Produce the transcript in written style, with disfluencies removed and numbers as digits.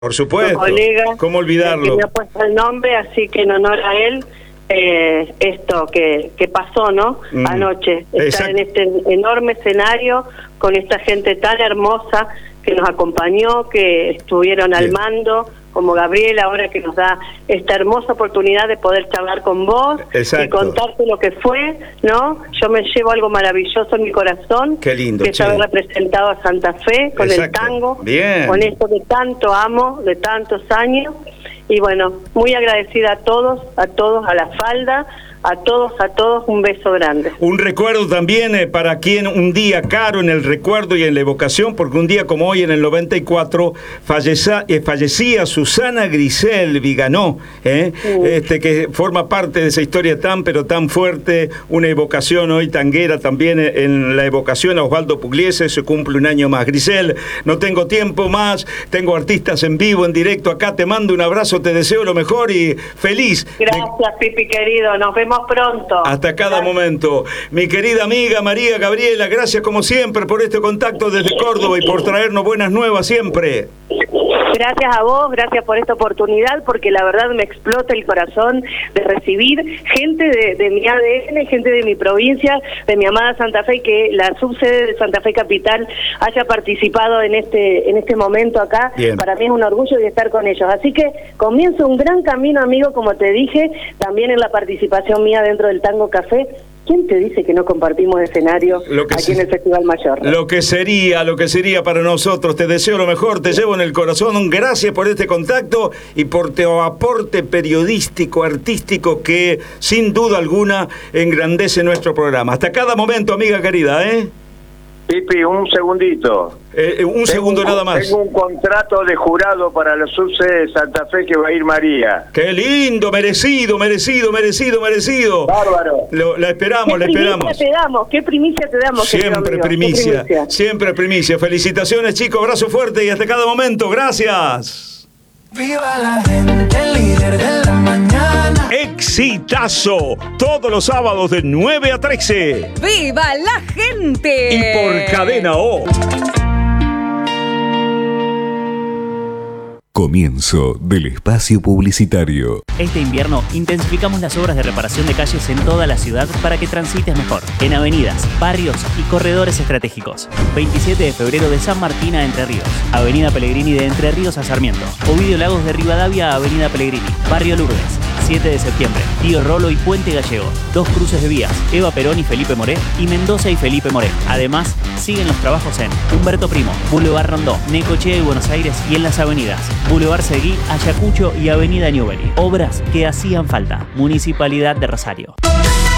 Por supuesto, colega, ¿cómo olvidarlo? Que me ha puesto el nombre, así que en honor a él, esto que pasó, ¿no? Anoche, estar en este enorme escenario con esta gente tan hermosa que nos acompañó, que estuvieron al mando, como Gabriela, ahora que nos da esta hermosa oportunidad de poder charlar con vos. Exacto. Y contarte lo que fue, ¿no? Yo me llevo algo maravilloso en mi corazón. Qué lindo, que es haber representado a Santa Fe con Exacto. el tango, Bien. con esto que tanto amo, de tantos años. Y bueno, muy agradecida a todos, a la falda, a todos, un beso grande. Un recuerdo también para quien un día caro en el recuerdo y en la evocación, porque un día como hoy en el 94 fallecía Susana Grisel Viganó, que forma parte de esa historia tan pero tan fuerte, una evocación hoy tanguera también en la evocación a Osvaldo Pugliese, se cumple un año más. Grisel, no tengo tiempo más, tengo artistas en vivo, en directo acá, te mando un abrazo, te deseo lo mejor y feliz. Gracias, Pipi querido, nos vemos pronto. Hasta cada momento. Mi querida amiga María Gabriela, gracias como siempre por este contacto desde Córdoba y por traernos buenas nuevas siempre. Gracias a vos, gracias por esta oportunidad, porque la verdad me explota el corazón de recibir gente de mi ADN, gente de mi provincia, de mi amada Santa Fe, que la subsede de Santa Fe Capital haya participado en este momento acá. Bien. Para mí es un orgullo de estar con ellos. Así que comienzo un gran camino, amigo, como te dije, también en la participación mía dentro del Tango Café. ¿Quién te dice que no compartimos escenario aquí en el Festival Mayor? Lo que sería para nosotros. Te deseo lo mejor, te llevo en el corazón. Gracias por este contacto y por tu aporte periodístico, artístico, que sin duda alguna engrandece nuestro programa. Hasta cada momento, amiga querida, Pipi, un segundito. Segundo nada más. Tengo un contrato de jurado para la subsede de Santa Fe que va a ir María. ¡Qué lindo! Merecido. Bárbaro. La esperamos. ¿Qué primicia te damos? Siempre primicia. Felicitaciones, chicos, abrazo fuerte y hasta cada momento. Gracias. Viva la gente, el líder de la mañana. Exitazo, todos los sábados de 9 a 13. ¡Viva la gente! Y por Cadena O. Comienzo del espacio publicitario. Este invierno intensificamos las obras de reparación de calles en toda la ciudad para que transites mejor. En avenidas, barrios y corredores estratégicos. 27 de febrero de San Martín a Entre Ríos. Avenida Pellegrini de Entre Ríos a Sarmiento. Ovidio Lagos de Rivadavia a Avenida Pellegrini. Barrio Lourdes. 7 de septiembre, Tío Rolo y Puente Gallego. 2 cruces de vías, Eva Perón y Felipe Moré, y Mendoza y Felipe Moré. Además, siguen los trabajos en Humberto Primo, Boulevard Rondó, Necochea y Buenos Aires y en las avenidas Boulevard Seguí, Ayacucho y Avenida Newbery. Obras que hacían falta. Municipalidad de Rosario.